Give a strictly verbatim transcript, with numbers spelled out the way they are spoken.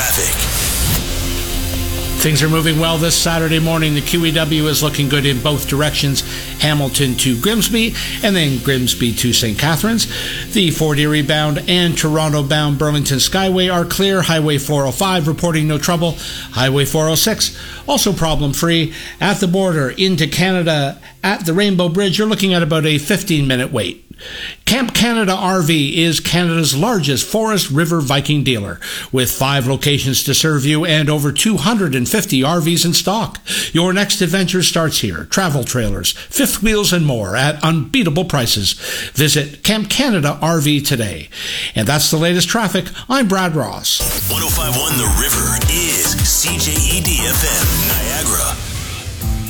traffic. Things are moving well this Saturday morning. The Q E W is looking good in both directions, Hamilton to Grimsby, and then Grimsby to Saint Catharines. The Fort Erie bound and Toronto bound Burlington Skyway are clear. Highway four oh five reporting no trouble. Highway four oh six also problem-free. At the border into Canada at the Rainbow Bridge, you're looking at about a fifteen-minute wait. Camp Canada R V is Canada's largest Forest River Viking dealer, with five locations to serve you and over two hundred fifty R Vs in stock. Your next adventure starts here. Travel trailers, fifth wheels, and more at unbeatable prices. Visit Camp Canada R V today. And that's the latest traffic. I'm Brad Ross. one oh five point one The River is C J E D F M.